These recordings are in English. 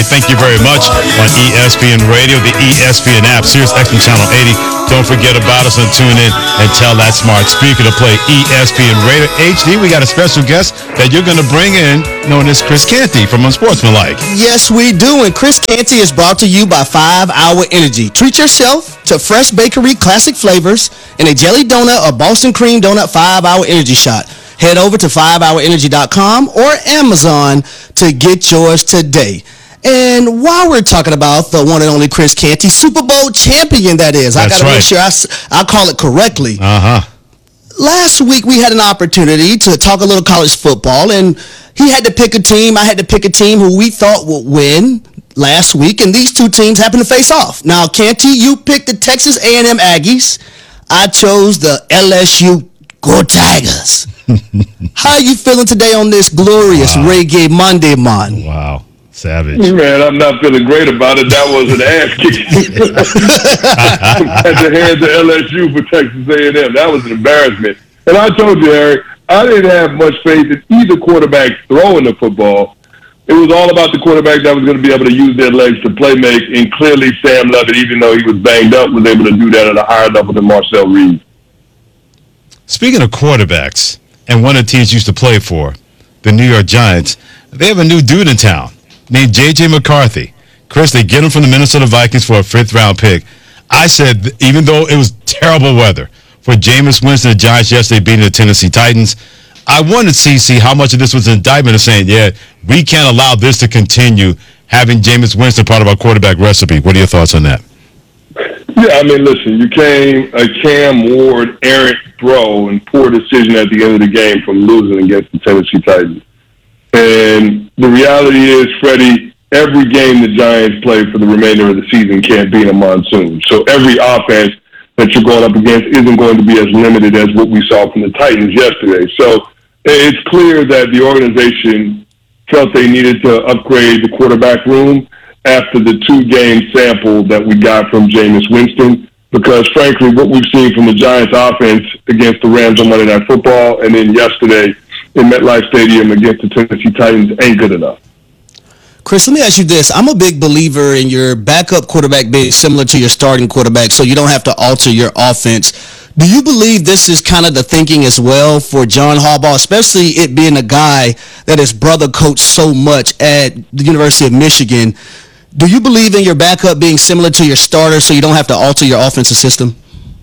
Harry, thank you very much on ESPN Radio, the ESPN app, Sirius XM Channel 80. Don't forget about us and tune in and tell that smart speaker to play ESPN Radio HD. We got a special guest that you're going to bring in, known as Chris Canty from Unsportsmanlike. Yes, we do. And Chris Canty is brought to you by 5 Hour Energy. Treat yourself to fresh bakery classic flavors in a jelly donut or Boston cream donut 5 Hour Energy shot. Head over to 5hourenergy.com or Amazon to get yours today. And while we're talking about the one and only Chris Canty, Super Bowl champion, that is. I got to make sure I call it correctly. Last week, we had an opportunity to talk a little college football, and he had to pick a team. I had to pick a team who we thought would win last week, and these two teams happened to face off. Now, Canty, you picked the Texas A&M Aggies. I chose the LSU Go Tigers. How are you feeling today on this glorious Reggae Monday, man? Wow. Savage. Man, I'm not feeling great about it. That was an ass kicking at the hands of LSU for Texas A&M. That was an embarrassment. And I told you, Harry, I didn't have much faith in either quarterback throwing the football. It was all about the quarterback that was going to be able to use their legs to play make. And clearly Sam Levitt, even though he was banged up, was able to do that at a higher level than Marcel Reed. Speaking of quarterbacks, and one of the teams used to play for, the New York Giants, they have a new dude in town named J.J. McCarthy. Chris, they get him from the Minnesota Vikings for a 5th-round pick. I said, even though it was terrible weather for Jameis Winston, the Giants yesterday beating the Tennessee Titans, I wanted CC how much of this was an indictment of saying, yeah, we can't allow this to continue, having Jameis Winston part of our quarterback recipe. What are your thoughts on that? Yeah, I mean, listen, you came a Cam Ward errant throw and poor decision at the end of the game from losing against the Tennessee Titans. And the reality is, Freddie, every game the Giants play for the remainder of the season can't be in a monsoon. So every offense that you're going up against isn't going to be as limited as what we saw from the Titans yesterday. So it's clear that the organization felt they needed to upgrade the quarterback room after the 2-game sample that we got from Jameis Winston, because frankly, what we've seen from the Giants offense against the Rams on Monday Night Football and then yesterday in MetLife Stadium against the Tennessee Titans ain't good enough. Chris, let me ask you this. I'm a big believer in your backup quarterback being similar to your starting quarterback, so you don't have to alter your offense. Do you believe this is kind of the thinking as well for John Harbaugh, especially it being a guy that his brother coached so much at the University of Michigan? Do you believe in your backup being similar to your starter so you don't have to alter your offensive system?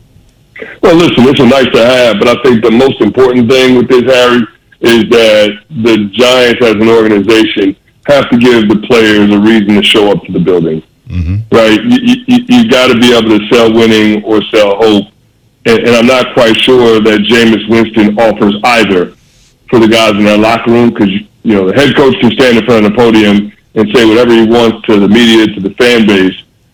Well, listen, it's a nice to have, but I think the most important thing with this, Harry, is that the Giants as an organization have to give the players a reason to show up to the building, right? You got to be able to sell winning or sell hope. And I'm not quite sure that Jameis Winston offers either for the guys in their locker room, because, you know, the head coach can stand in front of the podium and say whatever he wants to the media, to the fan base,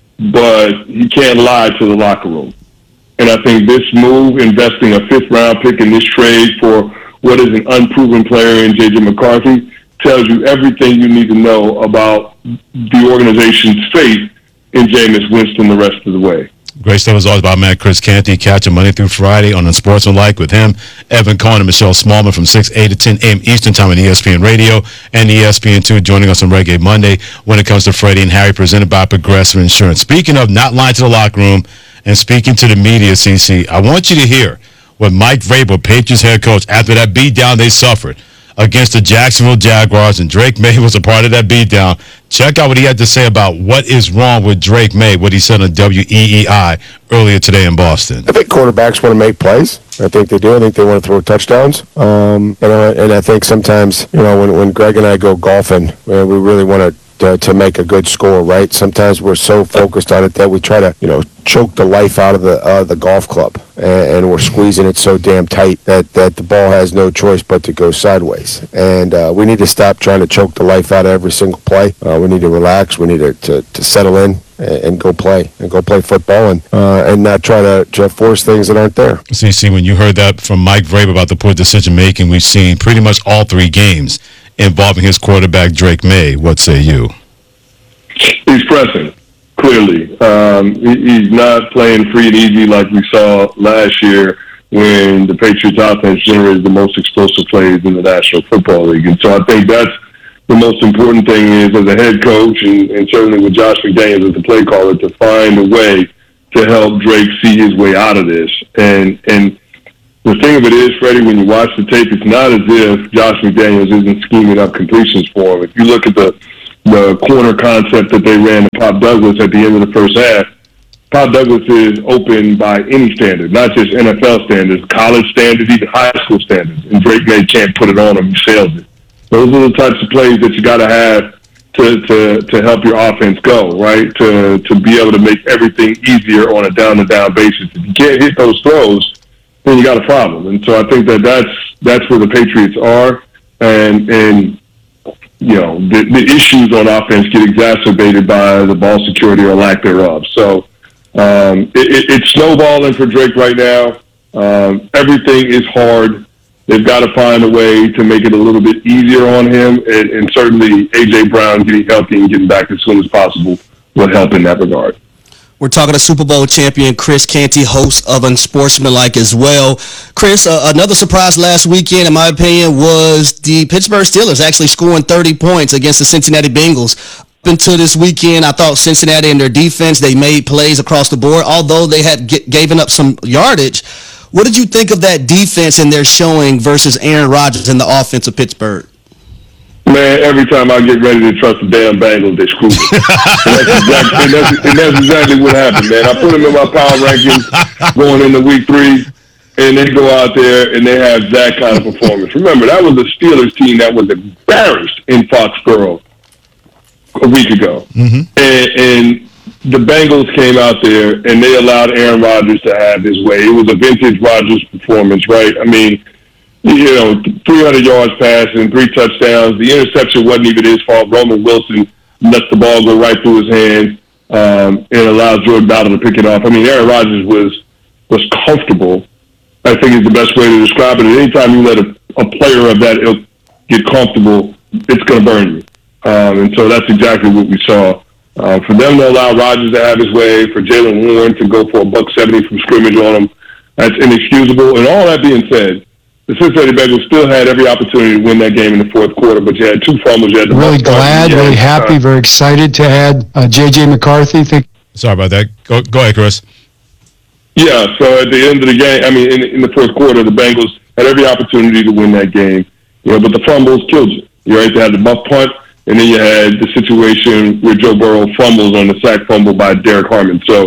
but he can't lie to the locker room. And I think this move, investing a 5th-round pick in this trade for what is an unproven player in J.J. McCarthy, tells you everything you need to know about the organization's faith in Jameis Winston the rest of the way. Great stuff as always about Matt Chris Canty. Catch him Monday through Friday on Unsportsmanlike with him, Evan Cohen, and Michelle Smallman from 6 to 10 a.m. Eastern Time on ESPN Radio and ESPN2, joining us on Reggae Monday when it comes to Freddie and Harry, presented by Progressive Insurance. Speaking of not lying to the locker room and speaking to the media, CC, I want you to hear what Mike Vrabel, Patriots head coach, after that beatdown they suffered against the Jacksonville Jaguars, and Drake May was a part of that beatdown. Check out what he had to say about what is wrong with Drake May, what he said on WEEI earlier today in Boston. I think quarterbacks want to make plays. I think they do. I think they want to throw touchdowns. And I think sometimes, you know, when Greg and I go golfing, we really want to make a good score, right? Sometimes we're so focused on it that we try to, you know, choke the life out of the golf club, and we're squeezing it so damn tight that the ball has no choice but to go sideways. And we need to stop trying to choke the life out of every single play. We need to relax. We need to settle in and go play football and not try to force things that aren't there. CC, when you heard that from Mike Vrabel about the poor decision making we've seen pretty much all 3 games involving his quarterback Drake May, what say you? He's pressing, clearly. He's not playing free and easy like we saw last year when the Patriots offense generated the most explosive plays in the National Football League. And so I think that's the most important thing is, as a head coach, and certainly with Josh McDaniels as the play caller, to find a way to help Drake see his way out of this. And the thing of it is, Freddie, when you watch the tape, it's not as if Josh McDaniels isn't scheming up completions for him. If you look at the corner concept that they ran to Pop Douglas at the end of the first half, Pop Douglas is open by any standard, not just NFL standards, college standards, even high school standards. And Drake May can't put it on him. He sails it. Those are the types of plays that you got to have to help your offense go, right? To be able to make everything easier on a down-to-down basis. If you can't hit those throws, then you got a problem. And so I think that's where the Patriots are. And you know, the issues on offense get exacerbated by the ball security or lack thereof. So it's snowballing for Drake right now. Everything is hard. They've got to find a way to make it a little bit easier on him, and certainly A.J. Brown getting healthy and getting back as soon as possible will help in that regard. We're talking to Super Bowl champion Chris Canty, host of Unsportsmanlike as well. Chris, another surprise last weekend, in my opinion, was the Pittsburgh Steelers actually scoring 30 points against the Cincinnati Bengals. Up until this weekend, I thought Cincinnati and their defense, they made plays across the board, although they had given up some yardage. What did you think of that defense and their showing versus Aaron Rodgers and the offense of Pittsburgh? Man, every time I get ready to trust the damn Bengals, they screw me. and that's exactly what happened, man. I put them in my power rankings going into week 3, and they go out there and they have that kind of performance. Remember, that was the Steelers team that was embarrassed in Foxborough a week ago. Mm-hmm. And the Bengals came out there and they allowed Aaron Rodgers to have his way. It was a vintage Rodgers performance, right? I mean, you know, 300 yards passing, 3 touchdowns. The interception wasn't even his fault. Roman Wilson let the ball go right through his hands and allowed Jordan Battle to pick it off. I mean, Aaron Rodgers was comfortable, I think is the best way to describe it. And anytime you let a player of that ilk get comfortable, it's going to burn you. And so that's exactly what we saw. For them to allow Rodgers to have his way, for Jaylen Warren to go for a $170 from scrimmage on him, that's inexcusable. And all that being said, the Cincinnati Bengals still had every opportunity to win that game in the fourth quarter, but you had 2 fumbles. You had the really glad, really happy, very excited to add J.J. McCarthy. Sorry about that. Go ahead, Chris. Yeah, so at the end of the game, I mean, in the fourth quarter, the Bengals had every opportunity to win that game, you know, but the fumbles killed you. You right, they had the muff punt, and then you had the situation where Joe Burrow fumbles on the sack fumble by Derek Harmon. So,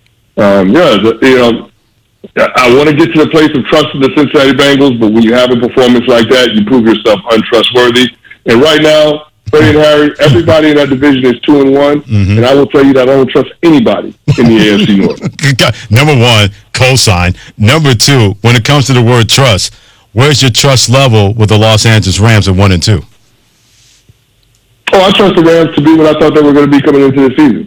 you know, I want to get to the place of trusting the Cincinnati Bengals, but when you have a performance like that, you prove yourself untrustworthy. And right now, Freddie and Harry, everybody in that division is 2-1, and I will tell you that I don't trust anybody in the AFC North. Number 1, cosign. Number 2, when it comes to the word trust, where's your trust level with the Los Angeles Rams at 1 and 2? Oh, I trust the Rams to be what I thought they were going to be coming into the season.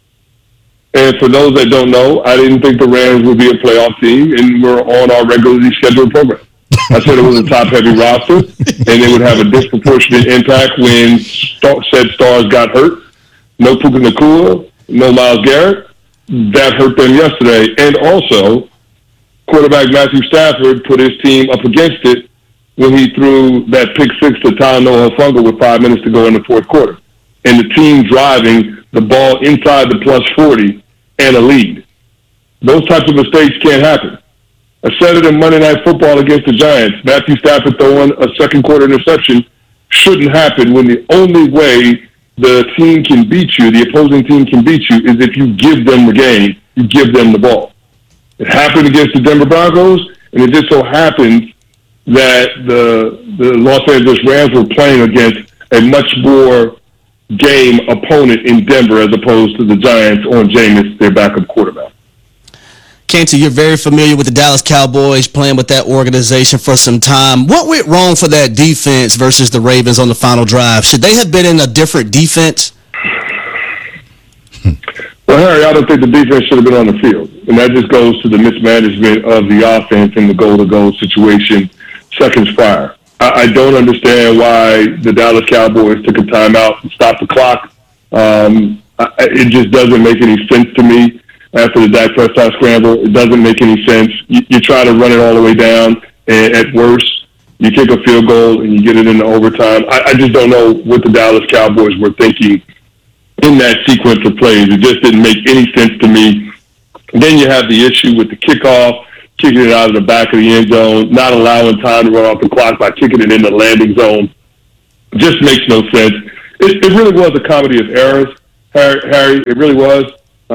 And for those that don't know, I didn't think the Rams would be a playoff team, and we're on our regularly scheduled program. I said it was a top-heavy roster, and they would have a disproportionate impact when said stars got hurt. No Puka Nacua, no Myles Garrett. That hurt them yesterday. And also, quarterback Matthew Stafford put his team up against it when he threw that pick 6 to Talanoa Hufanga with 5 minutes to go in the fourth quarter. And the team driving the ball inside the plus 40 and a lead. Those types of mistakes can't happen. I said it in Monday Night Football against the Giants. Matthew Stafford throwing a second quarter interception shouldn't happen when the only way the team can beat you, the opposing team can beat you, is if you give them the game, you give them the ball. It happened against the Denver Broncos, and it just so happened that the Los Angeles Rams were playing against a much more game opponent in Denver as opposed to the Giants on Jameis, their backup quarterback. Canty, you're very familiar with the Dallas Cowboys, playing with that organization for some time. What went wrong for that defense versus the Ravens on the final drive? Should they have been in a different defense? Well, Harry, I don't think the defense should have been on the field. And that just goes to the mismanagement of the offense in the goal-to-goal situation seconds prior. I don't understand why the Dallas Cowboys took a timeout and stopped the clock. It just doesn't make any sense to me after the Dak Prescott scramble. It doesn't make any sense. You try to run it all the way down, and at worst, you kick a field goal and you get it into overtime. I just don't know what the Dallas Cowboys were thinking in that sequence of plays. It just didn't make any sense to me. Then you have the issue with the kickoff, kicking it out of the back of the end zone, not allowing time to run off the clock by kicking it in the landing zone. Just makes no sense. It really was a comedy of errors, Harry. It really was.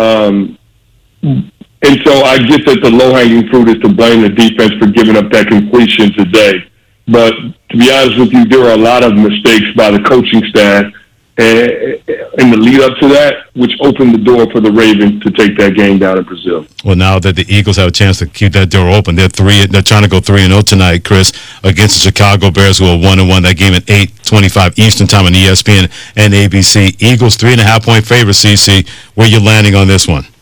And so I get that the low-hanging fruit is to blame the defense for giving up that completion today. But to be honest with you, there are a lot of mistakes by the coaching staff in the lead up to that, which opened the door for the Ravens to take that game down in Brazil. Well, now that the Eagles have a chance to keep that door open, they're trying to go 3-0 tonight, Chris, against the Chicago Bears, who are 1-1. That game at 8:25 Eastern Time on ESPN and ABC. Eagles 3.5-point favorite. CC, where you landing on this one?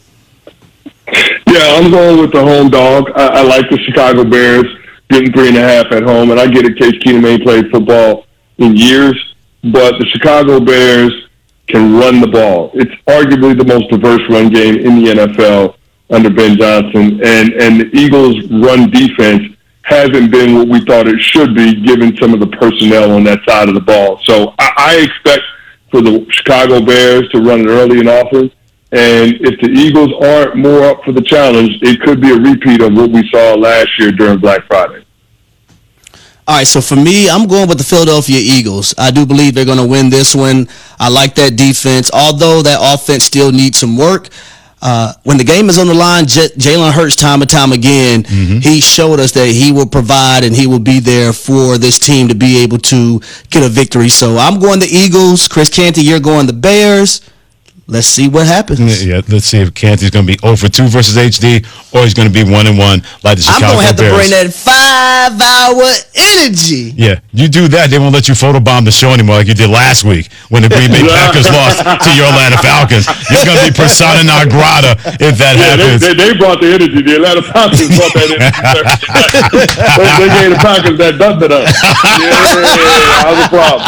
Yeah, I'm going with the home dog. I like the Chicago Bears getting 3.5 at home, and I get it. Case Keenum ain't played football in years, but the Chicago Bears can run the ball. It's arguably the most diverse run game in the NFL under Ben Johnson, and the Eagles' run defense hasn't been what we thought it should be, given some of the personnel on that side of the ball. So I expect for the Chicago Bears to run it early and often. And if the Eagles aren't more up for the challenge, it could be a repeat of what we saw last year during Black Friday. All right, so for me, I'm going with the Philadelphia Eagles. I do believe they're going to win this one. I like that defense, although that offense still needs some work. When the game is on the line, Jalen Hurts, time and time again, he showed us that he will provide and he will be there for this team to be able to get a victory. So I'm going the Eagles. Chris Canty, you're going the Bears. Let's see what happens. Yeah, let's see if Canty's going to be 0-2 versus HD, or he's going to be 1-1 like the Chicago Bears. I'm going to have to bring that 5-hour energy. Yeah, you do that, they won't let you photobomb the show anymore like you did last week when the Green Bay Packers lost to your Atlanta Falcons. You're going to be persona non grata if that happens. They brought the energy. The Atlanta Falcons brought that energy. They gave the Packers that dusted up. Yeah, that was a problem.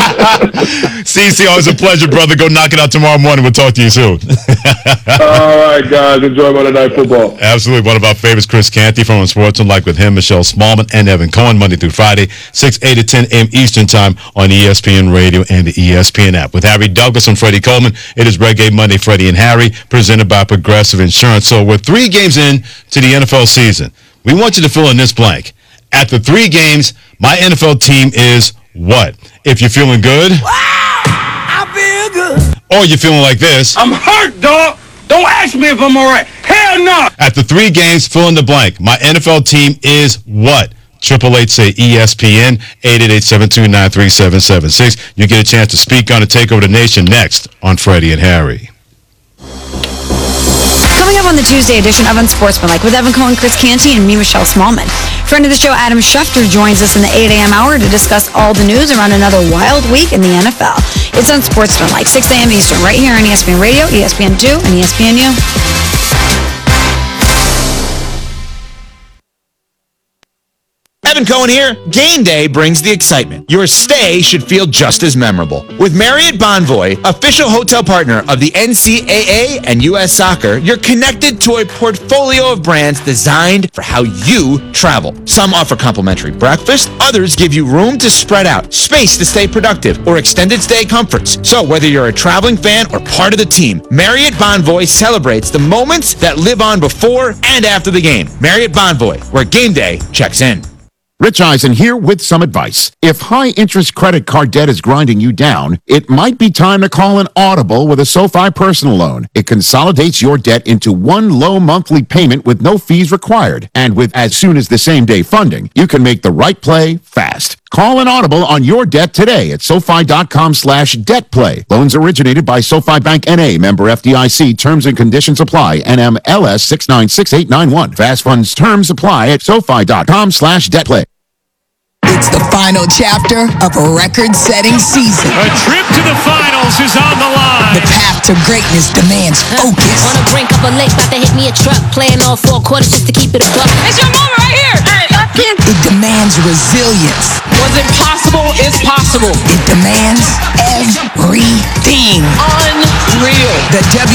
CC, always a pleasure, brother. Go knock it out tomorrow morning. We'll talk to you soon. All right, guys. Enjoy Monday Night Football. Absolutely. One of our favorites, Chris Canty from Unsportsmanlike with him, Michelle Smallman, and Evan Cohen, Monday through Friday, 8 to 10 a.m. Eastern Time on ESPN Radio and the ESPN app. With Harry Douglas and Freddie Coleman, it is Reggae Monday, Freddie and Harry, presented by Progressive Insurance. So we're 3 games in to the NFL season. We want you to fill in this blank. At the 3 games, my NFL team is what? If you're feeling good. Wow, I feel good. Or you're feeling like this. I'm hurt, dog. Don't ask me if I'm all right. Hell no. At the 3 games, fill in the blank. My NFL team is what? 888 say ESPN, 888-729-3776. You get a chance to speak on and take over the nation next on Freddie and Harry. Coming up on the Tuesday edition of Unsportsmanlike with Evan Cohen, Chris Canty, and me, Michelle Smallman. Friend of the show, Adam Schefter, joins us in the 8 a.m. hour to discuss all the news around another wild week in the NFL. It's Unsportsmanlike, 6 a.m. Eastern, right here on ESPN Radio, ESPN2, and ESPNU. Evan Cohen here. Game day brings the excitement. Your stay should feel just as memorable. With Marriott Bonvoy, official hotel partner of the NCAA and U.S. Soccer, you're connected to a portfolio of brands designed for how you travel. Some offer complimentary breakfast, others give you room to spread out, space to stay productive, or extended stay comforts. So whether you're a traveling fan or part of the team, Marriott Bonvoy celebrates the moments that live on before and after the game. Marriott Bonvoy, where game day checks in. Rich Eisen here with some advice. If high-interest credit card debt is grinding you down, it might be time to call an Audible with a SoFi personal loan. It consolidates your debt into one low monthly payment with no fees required. And with as soon as the same-day funding, you can make the right play fast. Call an Audible on your debt today at SoFi.com/debtplay. Loans originated by SoFi Bank N.A., member FDIC. Terms and conditions apply. NMLS 696891. Fast funds terms apply at SoFi.com/debtplay. It's the final chapter of a record-setting season. A trip to the finals is on the line. The path to greatness demands focus. On the brink of a lake, about to hit me a truck. Playing all 4 quarters just to keep it a buck. It's your moment right here. It demands resilience. Was it possible? It's possible. It demands everything. Unreal. The